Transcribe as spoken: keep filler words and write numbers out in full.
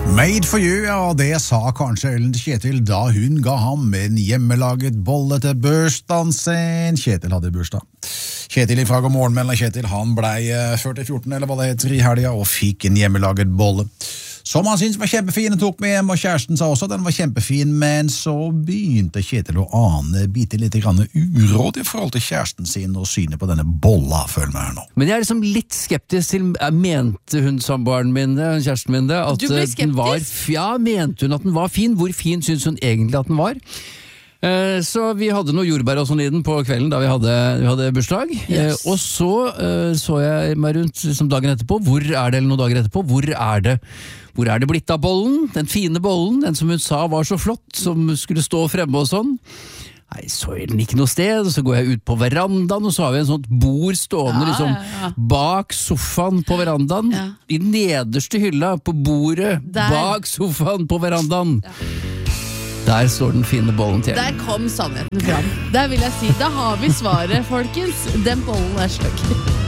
Made for you, ja, det sa kanskje Ellen til Kjetil da hun ga ham en hjemmelaget bolle til bursdagen sin. Kjetil hadde bursdag. Kjetil fra God morgen, men Kjetil, han ble ført til fjorten, eller hva det heter, i helga, og fikk en hjemmelaget bolle. Som han syntes var kjempefin, tok med hjem, og kjæresten sa også at den var kjempefin, men så begynte Kjetil å ane bitte litt grann uråd i forhold til kjæresten sin og synet på denne bolla, følg meg her nå. Men jeg er liksom litt skeptisk til, mente hun samboeren min det, kjæresten min det, at du ble skeptisk? Den var, ja, mente hun at den var fin? Hvor fin synes hun egentlig at den var? Uh, så vi hadde noe jordbær og sånn i den på kvelden da vi hadde, vi hadde bursdag. Yes. Uh, og så uh, så jeg meg rundt liksom dagen etterpå, hvor er det, eller noen dager etterpå, hvor er det Hvor er det blitt av bollen? Den fine bollen, den som hun sa var så flott, som skulle stå fremme og sånn. Nei, så er den ikke noe sted, og så går jeg ut på verandaen, og så har vi en sånt bord stående Ja, liksom, ja, ja. bak sofaen på verandaen, Ja. i nederste hylla på bordet, Der. bak sofaen på verandaen. Der står den fine bollen til. Der kom sannheten fram. Der vil jeg si, da har vi svaret, folkens. Den bollen er støkk.